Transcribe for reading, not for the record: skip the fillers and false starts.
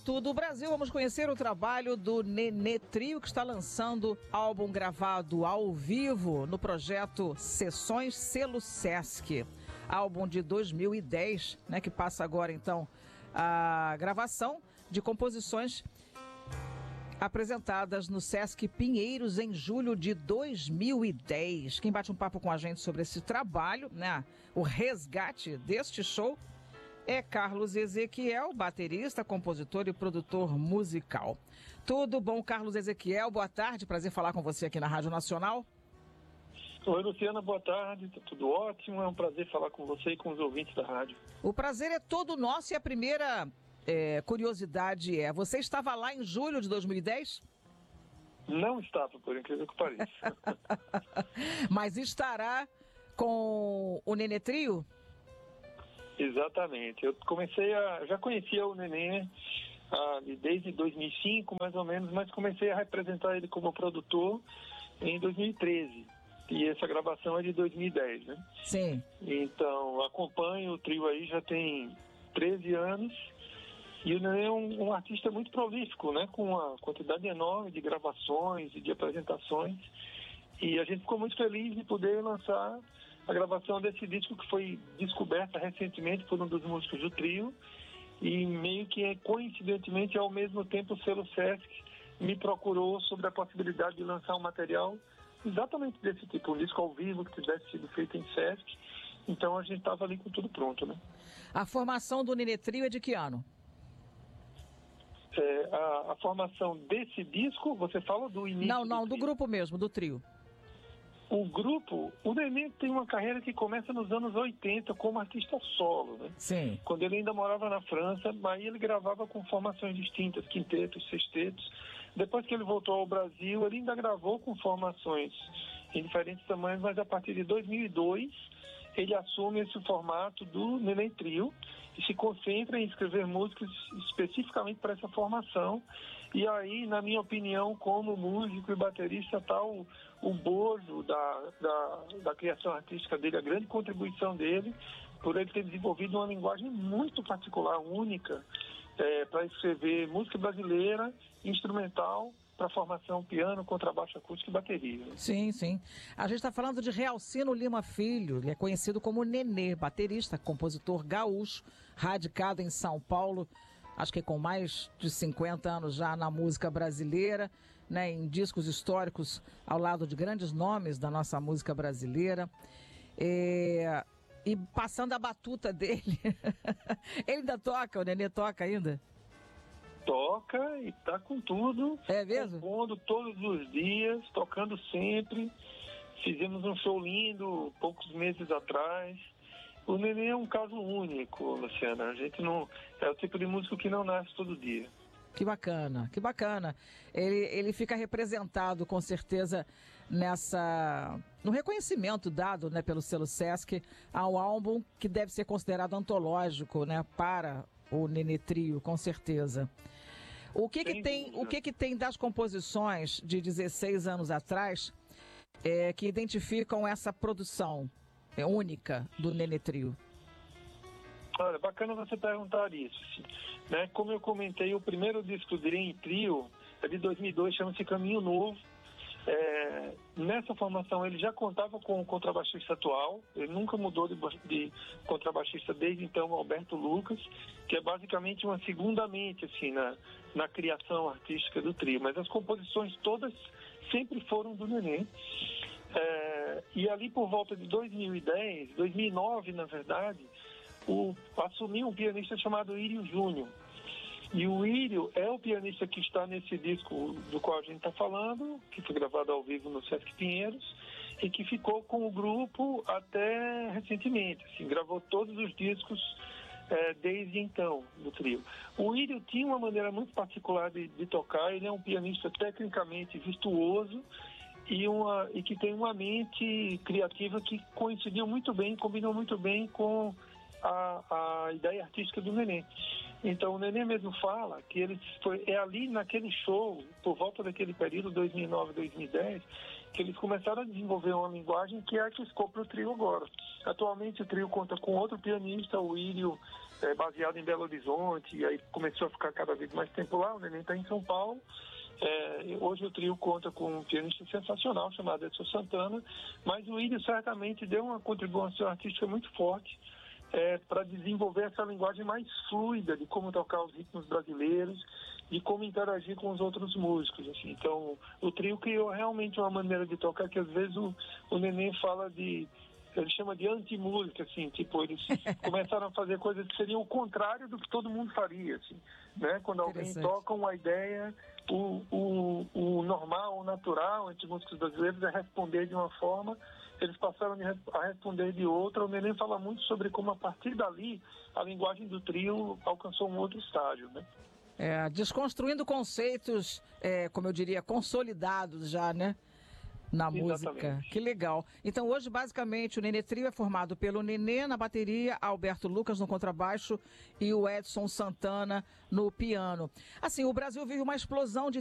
Tudo Brasil, vamos conhecer o trabalho do Nenê Trio, que está lançando álbum gravado ao vivo no projeto Sessões Selo Sesc. Álbum de 2010, né, que passa agora então a gravação de composições apresentadas no Sesc Pinheiros em julho de 2010. Quem bate um papo com a gente sobre esse trabalho, né, o resgate deste show, é Carlos Ezequiel, baterista, compositor e produtor musical. Tudo bom, Carlos Ezequiel? Boa tarde, prazer falar com você aqui na Rádio Nacional. Oi, Luciana, boa tarde, tudo ótimo, é um prazer falar com você e com os ouvintes da rádio. O prazer é todo nosso e a primeira curiosidade é, você estava lá em julho de 2010? Não estava, por incrível que pareça. Mas estará com o Nenê Trio? Exatamente, já conhecia o Nenê desde 2005, mais ou menos, mas comecei a representar ele como produtor em 2013. E essa gravação é de 2010, né? Sim. Então, acompanho o trio aí já tem 13 anos. E o Nenê é um artista muito prolífico, né? Com uma quantidade enorme de gravações e de apresentações. E a gente ficou muito feliz de poder lançar a gravação desse disco, que foi descoberta recentemente por um dos músicos do trio. E meio que coincidentemente, ao mesmo tempo, o selo Sesc me procurou sobre a possibilidade de lançar um material exatamente desse tipo, um disco ao vivo que tivesse sido feito em Sesc. Então a gente estava ali com tudo pronto, né? A formação do Nenê Trio é de que ano? A formação desse disco, você fala do início? Não, do grupo mesmo, do trio. O grupo, o Nenê tem uma carreira que começa nos anos 80 como artista solo, né? Sim. Quando ele ainda morava na França, aí ele gravava com formações distintas, quintetos, sextetos. Depois que ele voltou ao Brasil, ele ainda gravou com formações em diferentes tamanhos, mas a partir de 2002 ele assume esse formato do Nenê Trio e se concentra em escrever músicas especificamente para essa formação. E aí, na minha opinião, como músico e baterista, está o bojo da criação artística dele, a grande contribuição dele, por ele ter desenvolvido uma linguagem muito particular, única, para escrever música brasileira, instrumental, para formação piano, contrabaixo acústico e bateria. Sim, sim. A gente está falando de Realcino Lima Filho, ele é conhecido como Nenê, baterista, compositor gaúcho, radicado em São Paulo, acho que com mais de 50 anos já na música brasileira, né, em discos históricos ao lado de grandes nomes da nossa música brasileira. E passando a batuta dele, ele ainda toca, o Nenê toca ainda? Toca e tá com tudo. É mesmo? Compondo todos os dias, tocando sempre. Fizemos um show lindo poucos meses atrás. O Nenê é um caso único, Luciana. A gente não... É o tipo de músico que não nasce todo dia. Que bacana, que bacana. Ele fica representado, com certeza, no reconhecimento dado, né, pelo selo Sesc ao álbum que deve ser considerado antológico, né, para o Nenê Trio, com certeza. O que tem das composições de 16 anos atrás que identificam essa produção única do Nenê Trio? Olha, bacana você perguntar isso, né? Como eu comentei, o primeiro disco do Nenê Trio é de 2002, chama-se Caminho Novo. Nessa formação ele já contava com o contrabaixista atual, ele nunca mudou de contrabaixista desde então, Alberto Lucas, que é basicamente uma segunda mente assim, na criação artística do trio, mas as composições todas sempre foram do Nenê. E ali por volta de 2010, 2009 na verdade, assumiu um pianista chamado Írio Júnior. E o Írio é o pianista que está nesse disco do qual a gente está falando, que foi gravado ao vivo no Sesc Pinheiros, e que ficou com o grupo até recentemente, assim, gravou todos os discos desde então do trio. O Írio tinha uma maneira muito particular de tocar, ele é um pianista tecnicamente virtuoso e que tem uma mente criativa que coincidiu muito bem, combinou muito bem com a ideia artística do Nenê. Então, o Nenê mesmo fala que é ali naquele show, por volta daquele período, 2009, 2010, que eles começaram a desenvolver uma linguagem que é a que ficou para o trio agora. Atualmente, o trio conta com outro pianista, o Írio, baseado em Belo Horizonte, e aí começou a ficar cada vez mais tempo lá. O Nenê está em São Paulo. Hoje o trio conta com um pianista sensacional chamado Edson Santana, mas o Írio certamente deu uma contribuição artística muito forte para desenvolver essa linguagem mais fluida de como tocar os ritmos brasileiros e como interagir com os outros músicos. Assim. Então, o trio criou realmente uma maneira de tocar que às vezes o Nenê fala ele chama de anti-música, assim, tipo, eles começaram a fazer coisas que seriam o contrário do que todo mundo faria, assim, né? Quando alguém toca uma ideia, o normal, o natural entre músicos brasileiros é responder de uma forma, eles passaram a responder de outra. O Nenê fala muito sobre como, a partir dali, a linguagem do trio alcançou um outro estágio, né? Desconstruindo conceitos, como eu diria, consolidados já, né? Na música. Exatamente. Que legal. Então, hoje, basicamente, o Nenê Trio é formado pelo Nenê na bateria, Alberto Lucas no contrabaixo e o Edson Santana no piano. Assim, o Brasil vive uma explosão de